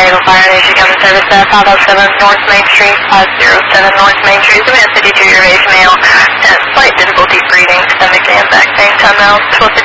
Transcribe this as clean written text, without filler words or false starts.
Eagle Fire Nation Common Service, 507 North Main Street, 507 North Main Street, demand 52 your age male, and slight difficulty breathing, stomach and back pain, time out,